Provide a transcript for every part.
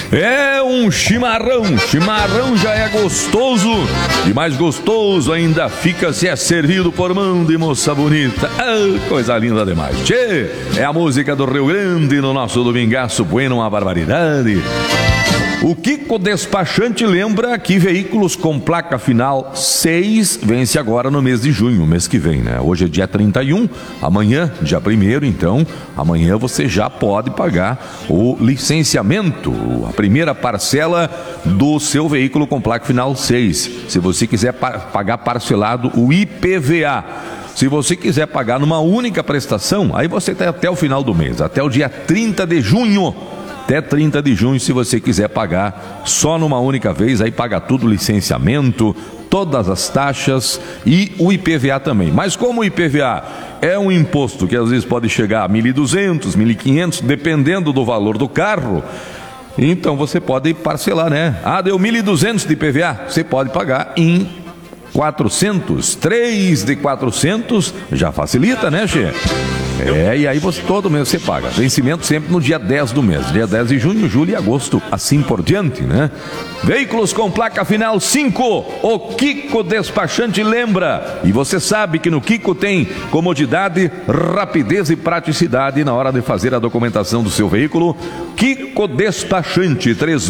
É um chimarrão. Chimarrão já é gostoso. E mais gostoso ainda fica se é servido por mão de moça bonita. Ah, coisa linda demais. Tchê, é a música do Rio Grande no nosso domingaço bueno, uma barbaridade. O Kiko Despachante lembra que veículos com placa final 6 vence agora no mês de junho, mês que vem, né? Hoje é dia 31, amanhã, dia 1º, então, amanhã você já pode pagar o licenciamento, a primeira parcela do seu veículo com placa final 6. Se você quiser pagar parcelado o IPVA. Se você quiser pagar numa única prestação, aí você tem até o final do mês, até o dia 30 de junho. Até 30 de junho, se você quiser pagar só numa única vez, aí paga tudo, licenciamento, todas as taxas e o IPVA também. Mas como o IPVA é um imposto que às vezes pode chegar a 1.200, 1.500, dependendo do valor do carro, então você pode parcelar, né? Ah, deu 1.200 de IPVA, você pode pagar em 400, 3 de 400, já facilita, né, Che? É, e aí todo mês você paga. Vencimento sempre no dia 10 do mês. Dia 10 de junho, julho e agosto, assim por diante, né? Veículos com placa final 5. O Kiko Despachante lembra. E você sabe que no Kiko tem comodidade, rapidez e praticidade na hora de fazer a documentação do seu veículo. Kiko Despachante,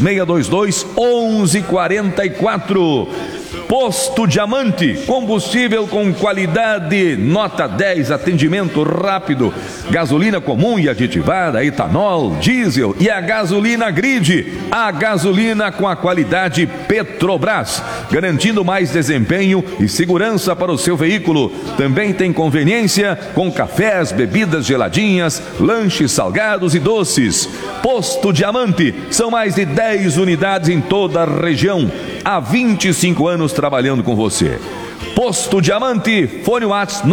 3622-1144. Posto Diamante, combustível com qualidade, nota 10, atendimento rápido, gasolina comum e aditivada, etanol, diesel e a gasolina grid, a gasolina com a qualidade Petrobras, garantindo mais desempenho e segurança para o seu veículo. Também tem conveniência com cafés, bebidas geladinhas, lanches salgados e doces. Posto Diamante, são mais de 10 unidades em toda a região. Há 25 anos trabalhando com você. Posto Diamante, fone WhatsApp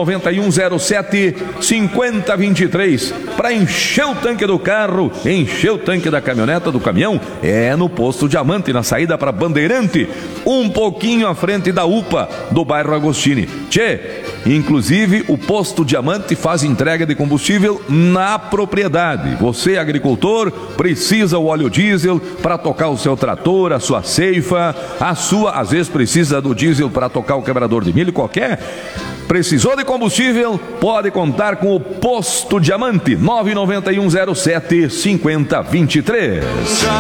99107-5023. Para encher o tanque do carro, encher o tanque da caminhoneta, do caminhão, é no Posto Diamante, na saída para Bandeirante, um pouquinho à frente da UPA do bairro Agostini. Tchê, inclusive o Posto Diamante faz entrega de combustível na propriedade. Você, agricultor, precisa o óleo diesel para tocar o seu trator, a sua ceifa, às vezes precisa do diesel para tocar o quebrador de milho qualquer. Precisou de combustível? Pode contar com o Posto Diamante, 99107-5023.